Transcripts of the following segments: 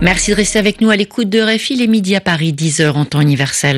Merci de rester avec nous à l'écoute de RFI, les midis à Paris, 10h en temps universel.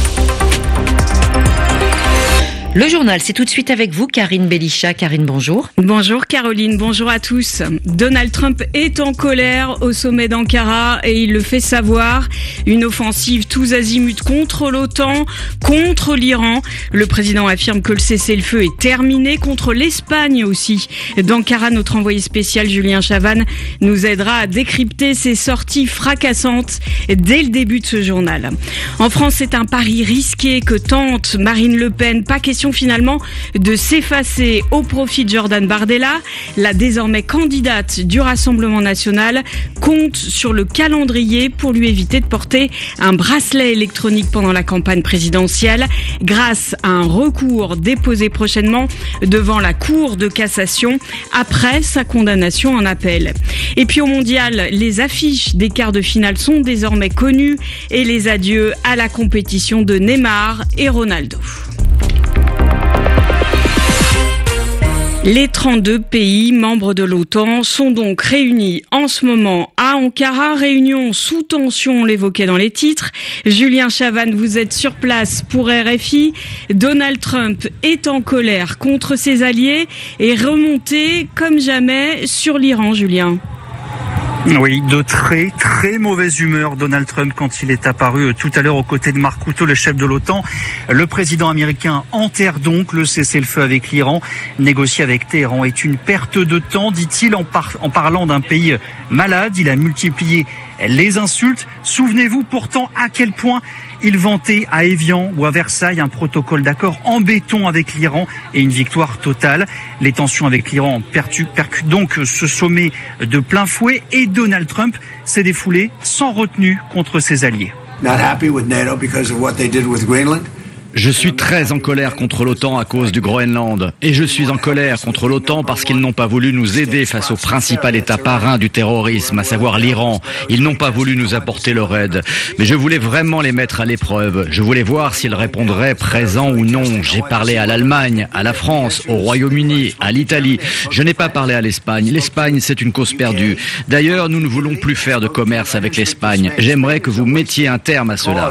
Le journal, c'est tout de suite avec vous, Karine Belisha. Karine, bonjour. Bonjour Caroline, bonjour à tous. Donald Trump est en colère au sommet d'Ankara et il le fait savoir. Une offensive tous azimuts contre l'OTAN, contre l'Iran. Le président affirme que le cessez-le-feu est terminé, contre l'Espagne aussi. D'Ankara, notre envoyé spécial Julien Chavannes nous aidera à décrypter ces sorties fracassantes dès le début de ce journal. En France, c'est un pari risqué que tente Marine Le Pen. Pas question finalement de s'effacer au profit de Jordan Bardella. La désormais candidate du Rassemblement national compte sur le calendrier pour lui éviter de porter un bracelet électronique pendant la campagne présidentielle grâce à un recours déposé prochainement devant la Cour de cassation après sa condamnation en appel. Et puis au mondial, les affiches des quarts de finale sont désormais connues et les adieux à la compétition de Neymar et Ronaldo. Les 32 pays membres de l'OTAN sont donc réunis en ce moment à Ankara. Réunion sous tension, on l'évoquait dans les titres. Julien Chavannes, vous êtes sur place pour RFI. Donald Trump est en colère contre ses alliés et remonté comme jamais sur l'Iran, Julien. Oui, de très mauvaise humeur Donald Trump quand il est apparu tout à l'heure aux côtés de Mark Rutte, le chef de l'OTAN. Le président américain enterre donc le cessez-le-feu avec l'Iran. Négocier avec Téhéran est une perte de temps, dit-il en parlant d'un pays malade. Il a multiplié les insultes. Souvenez-vous pourtant à quel point il vantait à Évian ou à Versailles un protocole d'accord en béton avec l'Iran et une victoire totale. Les tensions avec l'Iran percutent donc ce sommet de plein fouet et Donald Trump s'est défoulé sans retenue contre ses alliés. Not happy with NATO because of what they did with Greenland. Je suis très en colère contre l'OTAN à cause du Groenland. Et je suis en colère contre l'OTAN parce qu'ils n'ont pas voulu nous aider face au principal État parrain du terrorisme, à savoir l'Iran. Ils n'ont pas voulu nous apporter leur aide. Mais je voulais vraiment les mettre à l'épreuve. Je voulais voir s'ils répondraient présents ou non. J'ai parlé à l'Allemagne, à la France, au Royaume-Uni, à l'Italie. Je n'ai pas parlé à l'Espagne. L'Espagne, c'est une cause perdue. D'ailleurs, nous ne voulons plus faire de commerce avec l'Espagne. J'aimerais que vous mettiez un terme à cela.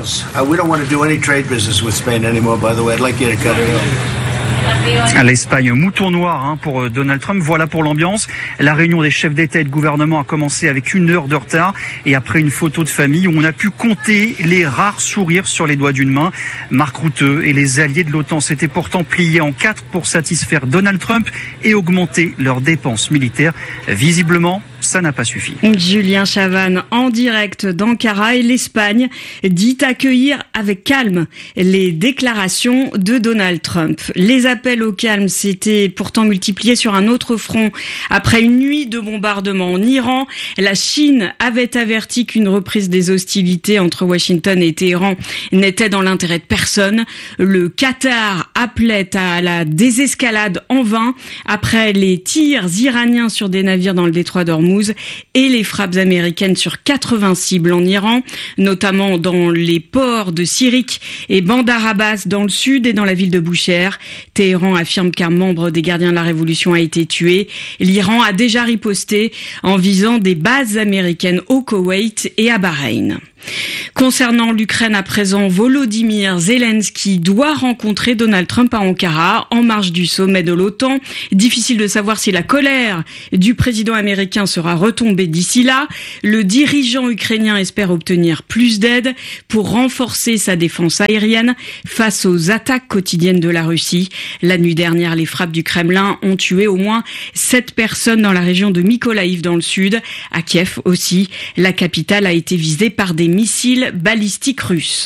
L'Espagne, mouton noir pour Donald Trump. Voilà pour l'ambiance. La réunion des chefs d'État et de gouvernement a commencé avec 1 heure de retard et après une photo de famille où on a pu compter les rares sourires sur les doigts d'une main. Mark Rutte et les alliés de l'OTAN s'étaient pourtant pliés en 4 pour satisfaire Donald Trump et augmenter leurs dépenses militaires. Visiblement, ça n'a pas suffi. Julien Chavannes en direct d'Ankara et l'Espagne dit accueillir avec calme les déclarations de Donald Trump. Les appels au calme s'étaient pourtant multipliés sur un autre front. Après une nuit de bombardements en Iran, la Chine avait averti qu'une reprise des hostilités entre Washington et Téhéran n'était dans l'intérêt de personne. Le Qatar appelait à la désescalade en vain après les tirs iraniens sur des navires dans le détroit d'Ormuz et les frappes américaines sur 80 cibles en Iran, notamment dans les ports de Sirik et Bandar Abbas dans le sud et dans la ville de Boucher. Téhéran affirme qu'un membre des gardiens de la révolution a été tué. L'Iran a déjà riposté en visant des bases américaines au Koweït et à Bahreïn. Concernant l'Ukraine à présent, Volodymyr Zelensky doit rencontrer Donald Trump à Ankara en marge du sommet de l'OTAN. Difficile de savoir si la colère du président américain sera retombée d'ici là. Le dirigeant ukrainien espère obtenir plus d'aide pour renforcer sa défense aérienne face aux attaques quotidiennes de la Russie. La nuit dernière, les frappes du Kremlin ont tué au moins 7 personnes dans la région de Mykolaïv dans le sud. À Kiev aussi, la capitale a été visée par des missiles balistiques russes.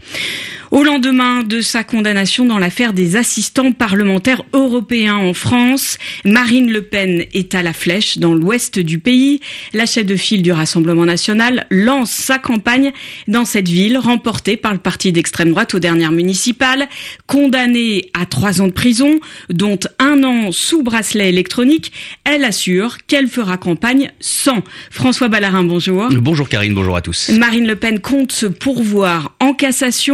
Au lendemain de sa condamnation dans l'affaire des assistants parlementaires européens en France, Marine Le Pen est à la flèche dans l'ouest du pays. La chef de file du Rassemblement national lance sa campagne dans cette ville remportée par le parti d'extrême droite aux dernières municipales. Condamnée à 3 ans de prison, dont 1 an sous bracelet électronique, elle assure qu'elle fera campagne sans. François Ballarin, bonjour. Bonjour Karine, bonjour à tous. Marine Le Pen compte se pourvoir en cassation.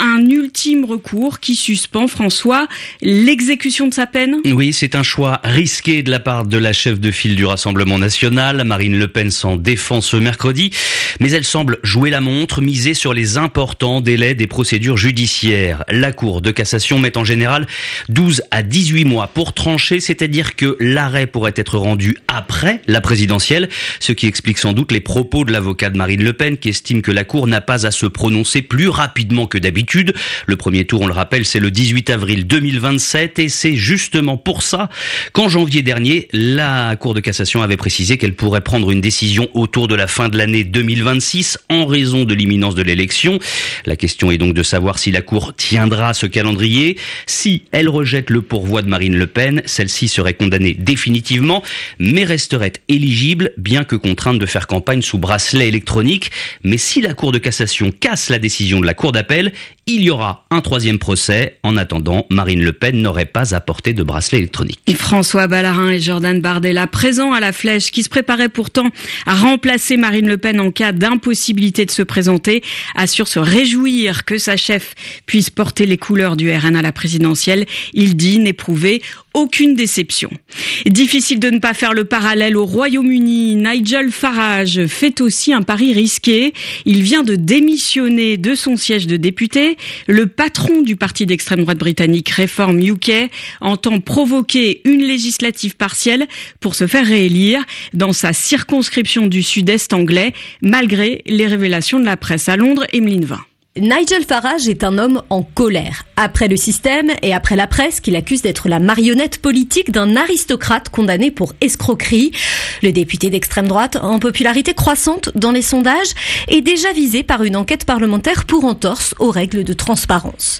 un ultime recours qui suspend, François, l'exécution de sa peine. Oui, c'est un choix risqué de la part de la chef de file du Rassemblement national. Marine Le Pen s'en défend ce mercredi, mais elle semble jouer la montre, miser sur les importants délais des procédures judiciaires. La Cour de cassation met en général 12 à 18 mois pour trancher, c'est-à-dire que l'arrêt pourrait être rendu après la présidentielle, ce qui explique sans doute les propos de l'avocat de Marine Le Pen qui estime que la Cour n'a pas à se prononcer plus rapidement que d'habitude. Le premier tour, on le rappelle, c'est le 18 avril 2027 et c'est justement pour ça qu'en janvier dernier, la Cour de cassation avait précisé qu'elle pourrait prendre une décision autour de la fin de l'année 2026 en raison de l'imminence de l'élection. La question est donc de savoir si la Cour tiendra ce calendrier. Si elle rejette le pourvoi de Marine Le Pen, celle-ci serait condamnée définitivement, mais resterait éligible, bien que contrainte de faire campagne sous bracelet électronique. Mais si la Cour de cassation casse la décision de la Cour d'appel, il y aura un troisième procès. En attendant, Marine Le Pen n'aurait pas apporté de bracelet électronique. François Ballarin et Jordan Bardella, présents à la Flèche, qui se préparaient pourtant à remplacer Marine Le Pen en cas d'impossibilité de se présenter, assurent se réjouir que sa chef puisse porter les couleurs du RN à la présidentielle. Il dit n'éprouver aucune déception. Difficile de ne pas faire le parallèle au Royaume-Uni. Nigel Farage fait aussi un pari risqué. Il vient de démissionner de son siège de député. Le patron du parti d'extrême droite britannique Reform UK entend provoquer une législative partielle pour se faire réélire dans sa circonscription du sud-est anglais, malgré les révélations de la presse. À Londres, Emeline Vin. Nigel Farage est un homme en colère. Après le système et après la presse qu'il accuse d'être la marionnette politique d'un aristocrate condamné pour escroquerie, le député d'extrême droite, en popularité croissante dans les sondages, est déjà visé par une enquête parlementaire pour entorse aux règles de transparence.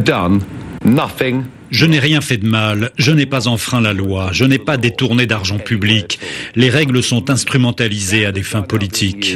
Je n'ai rien fait de mal, je n'ai pas enfreint la loi, je n'ai pas détourné d'argent public. Les règles sont instrumentalisées à des fins politiques.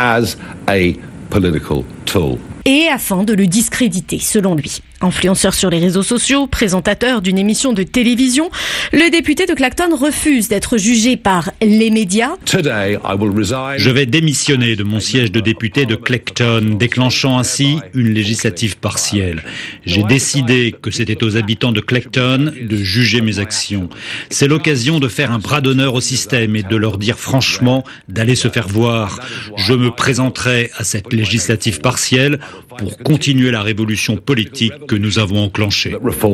Et afin de le discréditer, selon lui. Influenceur sur les réseaux sociaux, présentateur d'une émission de télévision, le député de Clacton refuse d'être jugé par les médias. Je vais démissionner de mon siège de député de Clacton, déclenchant ainsi une législative partielle. J'ai décidé que c'était aux habitants de Clacton de juger mes actions. C'est l'occasion de faire un bras d'honneur au système et de leur dire franchement d'aller se faire voir. Je me présenterai à cette législative partielle pour continuer la révolution politique que nous avons enclenchée.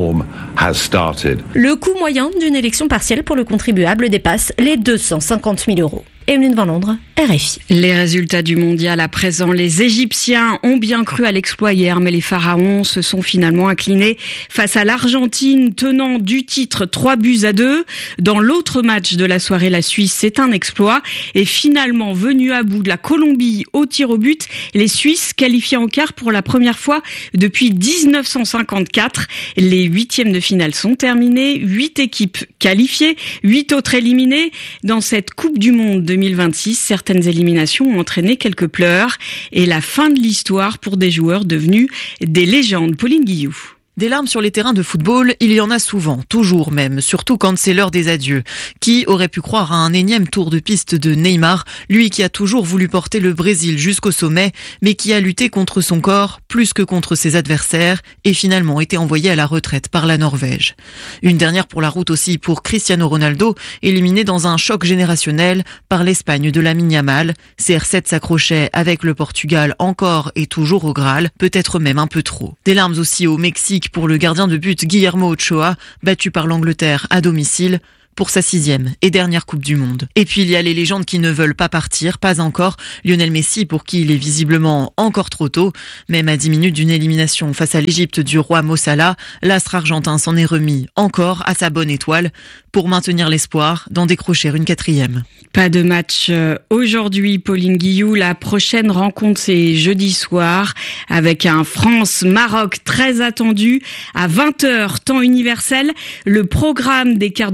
Le coût moyen d'une élection partielle pour le contribuable dépasse les 250 000 €. Emeline Van Londres, RFI. Les résultats du mondial à présent. Les Égyptiens ont bien cru à l'exploit hier, mais les Pharaons se sont finalement inclinés face à l'Argentine, tenant du titre 3-2. Dans l'autre match de la soirée, la Suisse, c'est un exploit. Et finalement, venu à bout de la Colombie au tir au but, les Suisses qualifiés en quart pour la première fois depuis 1954. Les huitièmes de finale sont terminés. 8 équipes qualifiées, 8 autres éliminées. Dans cette Coupe du Monde 2026, certaines éliminations ont entraîné quelques pleurs et la fin de l'histoire pour des joueurs devenus des légendes. Pauline Guillou. Des larmes sur les terrains de football, il y en a souvent, toujours même, surtout quand c'est l'heure des adieux. Qui aurait pu croire à un énième tour de piste de Neymar, lui qui a toujours voulu porter le Brésil jusqu'au sommet, mais qui a lutté contre son corps plus que contre ses adversaires et finalement été envoyé à la retraite par la Norvège. Une dernière pour la route aussi pour Cristiano Ronaldo, éliminé dans un choc générationnel par l'Espagne de Lamine Yamal. CR7 s'accrochait avec le Portugal encore et toujours au Graal, peut-être même un peu trop. Des larmes aussi au Mexique pour le gardien de but Guillermo Ochoa, battu par l'Angleterre à domicile pour sa 6e et dernière Coupe du Monde. Et puis il y a les légendes qui ne veulent pas partir, pas encore. Lionel Messi, pour qui il est visiblement encore trop tôt. Même à 10 minutes d'une élimination face à l'Égypte du roi Mo Salah, l'astre argentin s'en est remis encore à sa bonne étoile pour maintenir l'espoir d'en décrocher une 4e. Pas de match aujourd'hui, Pauline Guillou. La prochaine rencontre, c'est jeudi soir avec un France-Maroc très attendu à 20h, temps universel. Le programme des quarts de finale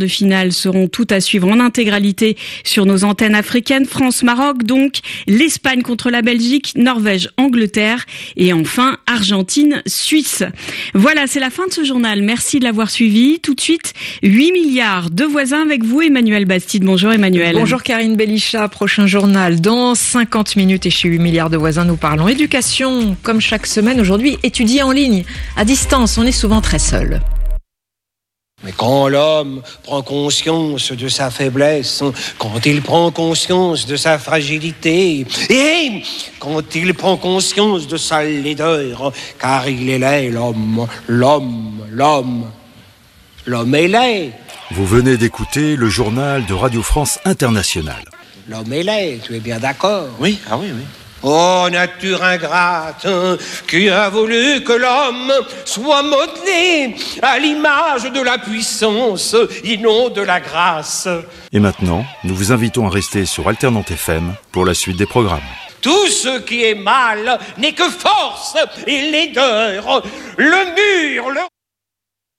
finales seront toutes à suivre en intégralité sur nos antennes africaines. France-Maroc, donc, l'Espagne contre la Belgique, Norvège-Angleterre et enfin Argentine-Suisse. Voilà, c'est la fin de ce journal. Merci de l'avoir suivi. Tout de suite, 8 milliards de voisins avec vous, Emmanuel Bastide. Bonjour Emmanuel. Bonjour Karine Belichat. Prochain journal dans 50 minutes et chez 8 milliards de voisins, nous parlons éducation. Comme chaque semaine aujourd'hui, étudier en ligne, à distance, on est souvent très seul. Mais quand l'homme prend conscience de sa faiblesse, quand il prend conscience de sa fragilité, et quand il prend conscience de sa laideur, car il est laid, l'homme est laid. Vous venez d'écouter le journal de Radio France Internationale. L'homme est laid, tu es bien d'accord? Oui, oui. Oh, nature ingrate, qui a voulu que l'homme soit modelé à l'image de la puissance et non de la grâce. Et maintenant, nous vous invitons à rester sur Alternante FM pour la suite des programmes. Tout ce qui est mal n'est que force et laideur. Le mur,